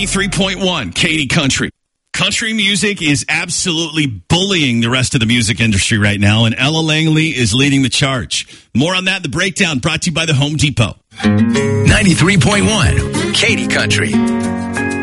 93.1 Katy Country. Country music is absolutely bullying the rest of the music industry right now, and Ella Langley is leading the charge. More on that in the breakdown, brought to you by the Home Depot. 93.1 Katy Country.